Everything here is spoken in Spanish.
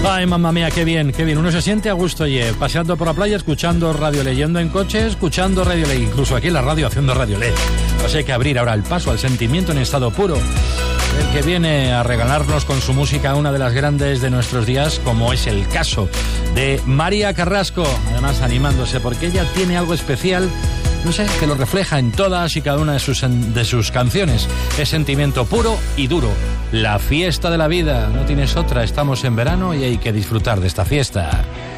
Ay, mamá mía, qué bien, qué bien. Uno se siente a gusto, paseando por la playa, escuchando Radio Le, yendo en coche, escuchando Radio Le, incluso aquí en la radio haciendo Radio Le. Pues hay que abrir ahora el paso al sentimiento en estado puro, el que viene a regalarnos con su música una de las grandes de nuestros días, como es el caso de María Carrasco, además animándose, porque ella tiene algo especial, no sé, que lo refleja en todas y cada una de sus canciones. Es sentimiento puro y duro. La fiesta de la vida, no tienes otra, estamos en verano y hay que disfrutar de esta fiesta.